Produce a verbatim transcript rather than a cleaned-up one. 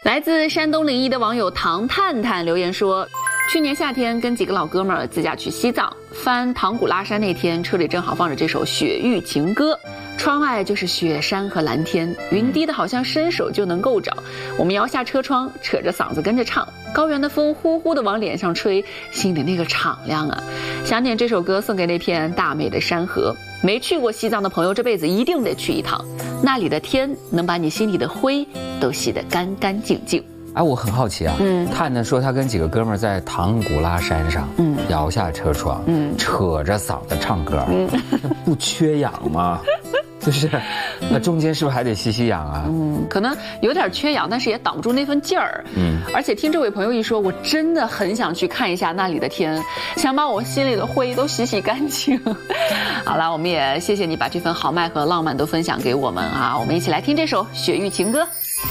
来自山东临沂的网友唐探探留言说，去年夏天跟几个老哥们儿自驾去西藏，翻唐古拉山那天，车里正好放着这首《雪域情歌》，窗外就是雪山和蓝天，云低的好像伸手就能够着。我们摇下车窗，扯着嗓子跟着唱，高原的风呼呼的往脸上吹，心里那个敞亮啊！想点这首歌送给那片大美的山河。没去过西藏的朋友，这辈子一定得去一趟，那里的天能把你心里的灰都洗得干干净净。 哎，我很好奇啊，嗯，探探说他跟几个哥们儿在唐古拉山上，嗯，摇下车窗，嗯，扯着嗓子唱歌，嗯，不缺氧吗？就是，那中间是不是还得吸吸氧啊？ 嗯，可能有点缺氧，但是也挡不住那份劲儿。嗯，而且听这位朋友一说，我真的很想去看一下那里的天，想把我心里的灰都洗洗干净。好了，我们也谢谢你把这份豪迈和浪漫都分享给我们啊！我们一起来听这首《雪域情歌》。